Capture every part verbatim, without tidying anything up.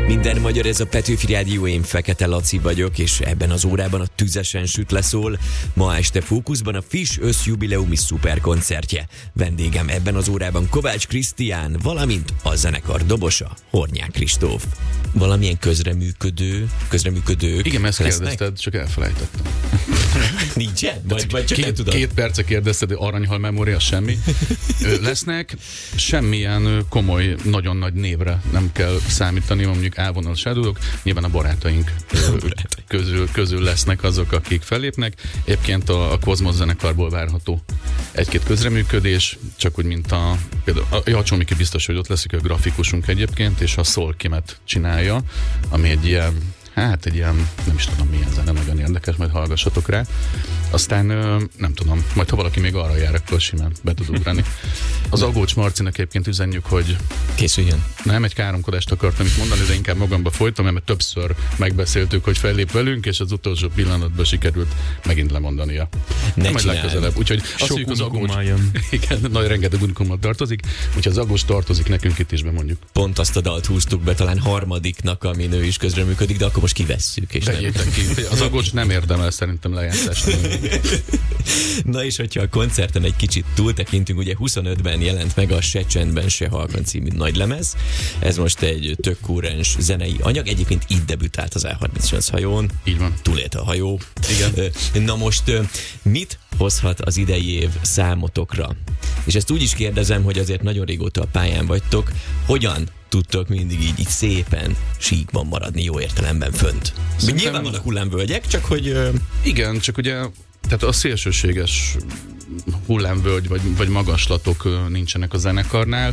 Minden magyar, ez a Petőfi Rádió, én Fekete Laci vagyok, és ebben az órában a Tüzesen süt leszól. Ma este fókuszban a Fish összjubileumi szuperkoncertje. Vendégem ebben az órában Kovács Krisztián, valamint a zenekar dobosa, Hornyák Kristóf. Valamilyen közreműködő, közreműködők Igen, ezt lesznek? kérdezted, csak elfelejtettem. Nincsen? Vagy, vagy csak két, nem tudod? Két perce kérdezted, aranyhal memória, semmi. Ö, lesznek, semmilyen komoly, nagyon nagy névre nem kell számítani, mondjuk A-vonalas eldudok, nyilván a barátaink közül, közül lesznek azok, akik fellépnek. Egyébként a, a Kozmosz zenekarból várható egy-két közreműködés, csak úgy, mint a például a Jacsó Miki biztos, hogy ott leszik, a grafikusunk egyébként, és a Soul Kimet csinálja, ami egy ilyen, hát egy ilyen, nem is tudom milyen zene, nagyon érdekes, majd hallgassatok rá. Aztán nem tudom, majd ha valaki még arra jár, akkor simán be tud ugrani. Az Agócs Marcinak egyébként üzenjük, hogy készüljön. Nem egy káromkodást akartam itt mondani, de inkább magamba folytam, mert többször megbeszéltük, hogy fellép velünk, és az utolsó pillanatban sikerült megint lemondania. Ne majd legközelebb. Úgyhogy azt mondjuk, az Agócs, igen, nagy rengeteg unikummal tartozik, úgyhogy az Agócs tartozik nekünk itt is, bemondjuk. Pont azt a dalt húztuk be talán harmadiknak, ami nő is közreműködik, de akkor most kivesszük. És nem. Ki. Az Agócs nem érdemel szerintem lejátszást. Na és hogyha a koncerten egy kicsit túltekintünk, ugye huszonötben jelent meg a Se Csendben, Se Halkan című nagylemez. Ez most egy tök kúrens zenei anyag. Egyébként itt debütált az á harmincnyolc hajón. Így van. Túlélte a hajó. Igen. Na most mit hozhat az idei év számotokra? És ezt úgy is kérdezem, hogy azért nagyon régóta a pályán vagytok. Hogyan tudtok mindig így, így szépen síkban maradni, jó értelemben fönt? Szerintem... Nyilván vannak hullámvölgyek, csak hogy... Igen, csak ugye tehát a szélsőséges hullámvölgy vagy, vagy magaslatok nincsenek a zenekarnál,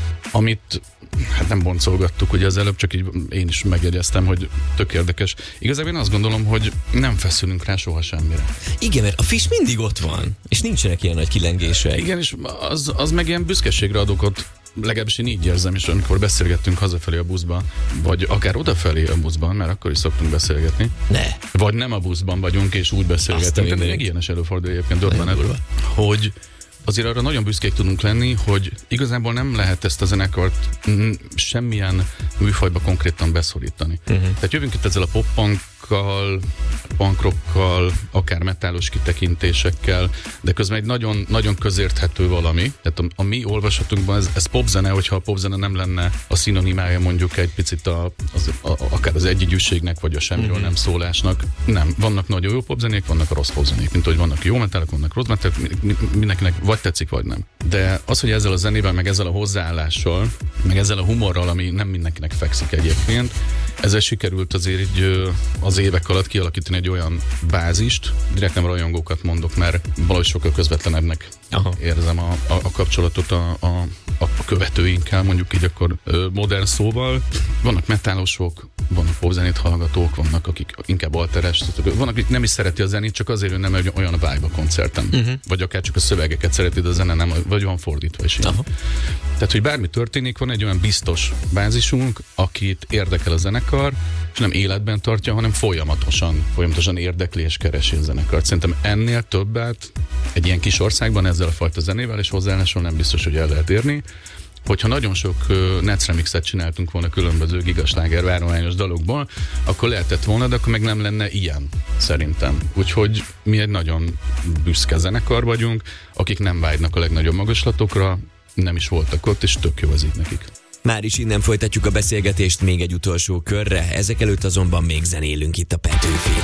amit hát nem boncolgattuk ugye az előbb, csak így én is megjegyeztem, hogy tök érdekes. Igazából én azt gondolom, hogy nem feszülünk rá soha semmire. Igen, mert a Fish mindig ott van, és nincsenek ilyen nagy kilengések. Igen, és az, az meg ilyen büszkeségre ad okot, legalábbis én így érzem, és amikor beszélgettünk hazafelé a buszban, vagy akár odafelé a buszban, mert akkor is szoktunk beszélgetni. Ne. Vagy nem a buszban vagyunk, és úgy beszélgetünk. Tehát még ilyen is előfordul egyébként, Dorban, hogy azért arra nagyon büszkék tudunk lenni, hogy igazából nem lehet ezt a zenekart semmilyen műfajba konkrétan beszorítani. Uh-huh. Tehát jövünk itt ezzel a pop-punkkal, punkrockkal, akár metálos kitekintésekkel, de közben egy nagyon, nagyon közérthető valami. Tehát a, a mi olvasatunkban ez, ez popzene, hogyha a popzene nem lenne a szinonimája mondjuk egy picit a, az, a, akár az együgyűségnek, vagy a semmiről uh-huh. nem szólásnak. Nem. Vannak nagyon jó popzenék, vannak a rossz popzenék, mint hogy vannak jó metálok, vannak rossz metálok, mindenkinek vagy tetszik, vagy nem. De az, hogy ezzel a zenével, meg ezzel a hozzáállással, meg ezzel a humorral, ami nem mindenkinek fekszik egyébként, ezzel sikerült azért így az évek alatt kialakítani egy olyan bázist, direkt nem rajongókat mondok, mert valahogy sokkal közvetlenebbnek Aha. érzem a, a, a kapcsolatot a, a, a követőinkkel, mondjuk így akkor modern szóval. Vannak metálosok, vannak popzenét hallgatók, vannak akik inkább alteres, vannak akik nem is szereti a zenét, csak azért, hogy nem egy olyan vibe a koncerten. Uh-huh. Vagy akár csak a szövegeket szereti, de a zene nem, vagy van fordítva is. Tehát, hogy bármi történik, van egy olyan biztos bázisunk, akit érdekel a zenekar, és nem életben tartja, hanem folyamatosan, folyamatosan érdekli és keresi a zenekart. Szerintem ennél többet egy ilyen kis országban ezzel a fajta zenével és hozzáállással nem biztos, hogy el lehet érni. Hogyha nagyon sok uh, Netz remixet csináltunk volna különböző gigasláger várományos dalokból, akkor lehetett volna, de akkor meg nem lenne ilyen, szerintem. Úgyhogy mi egy nagyon büszke zenekar vagyunk, akik nem vágynak a legnagyobb magaslatokra, nem is voltak ott, és tök jó az így nekik. Már is innen folytatjuk a beszélgetést még egy utolsó körre, ezek előtt azonban még zenélünk itt a Petőfi.